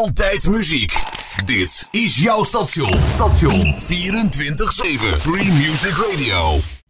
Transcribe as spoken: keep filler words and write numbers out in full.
Altijd muziek. Dit is jouw station. Station vierentwintig zeven. Free Music Radio.